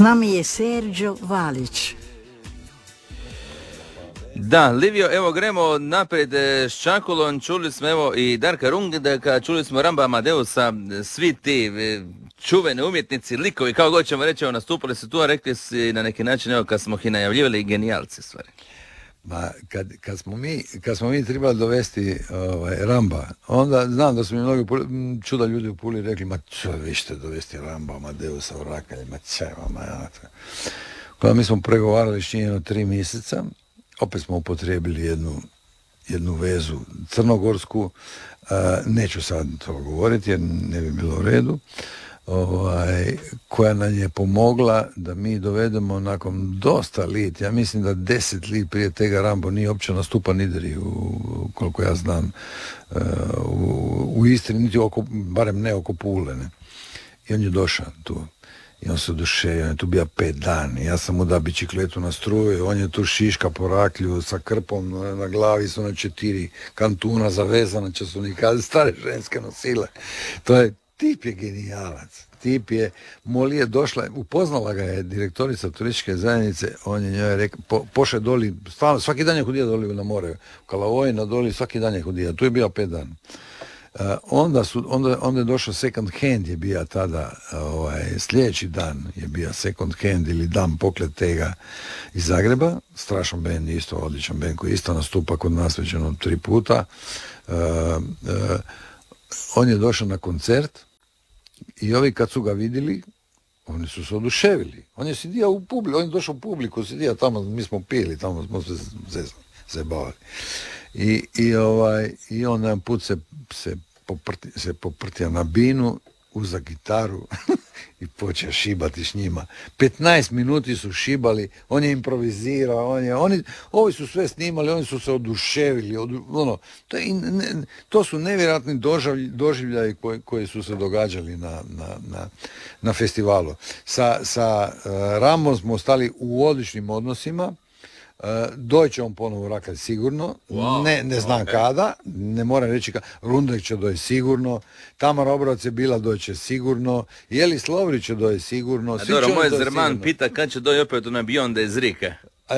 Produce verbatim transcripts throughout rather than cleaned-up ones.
nami je Sergio Valić. Da, Livio, evo gremo naprijed s Čakulom, čuli smo evo i Darka Rungdeka, čuli smo Ramba Amadeusa, svi ti čuveni umjetnici, likovi, kao god ćemo reći, evo nastupali su tu, a rekli si na neki način, evo kad smo ih najavljivali, genijalci stvari. Ma, kad, kad, smo mi, kad smo mi trebali dovesti ovaj, Ramba, onda znam da su mi mnogi čuda ljudi u Puli rekli, ma čo vi ćete dovesti Ramba, Amadeusa u Rakalje, ma čaj vama, ja. Kada mi smo pregovarali s njim tri mjeseca, opet smo upotrijebili jednu, jednu vezu crnogorsku, uh, neću sad to govoriti jer ne bi bilo u redu, ovaj, koja nam je pomogla da mi dovedemo nakon dosta lit, ja mislim da deset lit prije tega Rambo nije uopće nastupa nideri, u, koliko ja znam, uh, u, u Istri, niti oko, barem ne oko Pule, ne. I on je došao tu. I on se oduševio, on je tu bio pet dana. Ja sam mu da bicikletu na struju, on je tu šiška po Raklju sa krpom na, na glavi, su na četiri kantuna zavezana, će su nikad stare ženske nosile. To je, tip je genijalac. Tip je, Moli je došla, upoznala ga je direktorica turističke zajednice, on je njoj rekao, po, poše doli, stalno, svaki dan je hodija doli na more, u Kalavoj na doli, svaki dan je hodija, tu je bio pet dana. Uh, onda, su, onda, onda je došao Second Hand, je bio tada, ovaj, sljedeći dan je bio Second Hand ili Dan poklet tega iz Zagreba, strašan bend, isto odličan bend koji isto nastupa kod nas već jedno tri puta. Uh, uh, on je došao na koncert i ovi kad su ga vidjeli, oni su se oduševili. On je sidio u publiku, on je došao u publiku, sidio tamo, mi smo pili, tamo smo se zabavili. I, i, ovaj, i on jedan put se, se, poprti, se poprtio na binu, uza gitaru i počeo šibati s njima. petnaest minuti su šibali, on je improvizirao, on je, oni, ovi su sve snimali, oni su se oduševili, odu, ono, to, je, ne, to su nevjerojatni doživljaji koji, koji su se događali na, na, na, na festivalu. Sa, sa uh, Rambom smo ostali u odličnim odnosima. Uh, doće on ponovo u Rakalj sigurno, wow, ne, ne znam okay. kada, ne moram reći kada, Rundek će doći sigurno, Tamara Obrovac je bila doće sigurno, Jelis Lovrić će doći sigurno. A dobro, moj Zerman pita kad će doći opet na Beyond iz Rika. Uh,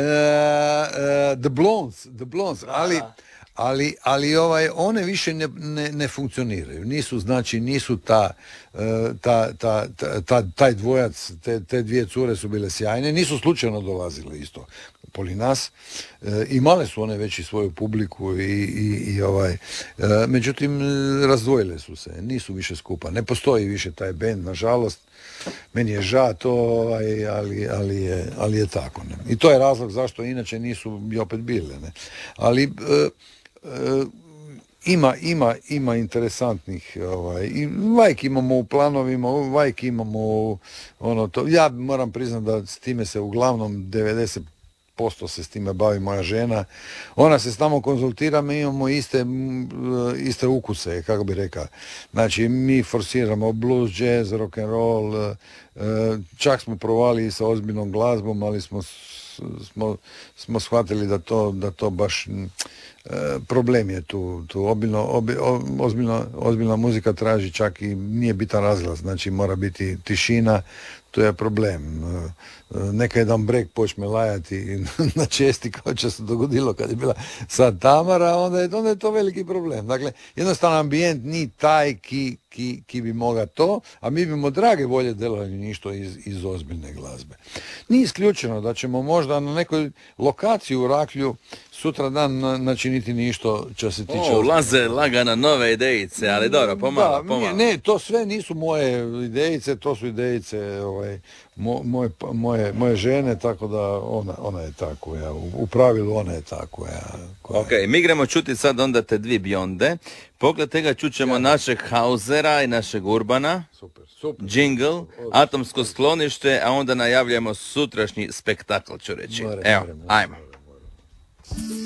uh, the Blondes, the Blondes, ali, ali, ali ovaj, one više ne, ne, ne funkcioniraju, nisu, znači nisu ta, uh, ta, ta, ta, ta, taj dvojac, te, te dvije cure su bile sjajne, nisu slučajno dolazile isto poli nas, e, imale su one već i svoju publiku i, i, i ovaj, e, međutim razdvojile su se, nisu više skupa, ne postoji više taj bend, nažalost, meni je žao to, ovaj, ali, ali, je, ali je tako, ne. I to je razlog zašto inače nisu i opet bile, ne. Ali e, e, ima, ima, ima interesantnih, ovaj, i Vajk imamo u planovima, Vajk imamo u, ono to, ja moram priznati da s time se uglavnom devedeset posto se s time bavi moja žena. Ona se s nama konzultira, mi imamo iste, iste ukuse, kako bi rekao. Znači, mi forsiramo blues, jazz, rock and roll, čak smo provali sa ozbiljnom glazbom, ali smo, smo, smo shvatili da to, da to baš problem je tu. tu obilno, obi, ozbiljno, ozbiljna muzika traži čak i nije bitan razglas, znači mora biti tišina, to je problem. Neka jedan brek počne lajati na česti kao što se dogodilo kad je bila sad Tamara, onda je, onda je to veliki problem. Dakle, jednostavno ambijent ni taj ki, ki, ki bi moga to, a mi bimo drage volje delali ništo iz, iz ozbiljne glazbe. Nije isključeno da ćemo možda na nekoj lokaciji u Raklju sutra dan načiniti ništo čo se tiče... O, ulaze lagana nove idejice, ali dobro, pomalo, da, pomalo. Ne, to sve nisu moje idejice, to su idejice ovaj, mo, moje, moje, moje žene, tako da ona, ona je ta koja, u, u pravilu ona je ta koja... koja... Ok, mi gremo čuti sad onda te dvi Beyonde. Pogled tega čućemo ja, našeg Hausera i našeg Urbana. Super, super. Jingle, super, atomsko sklonište, a onda najavljamo sutrašnji spektakl, ću reći. More, Evo, more, more, ajmo. more, more.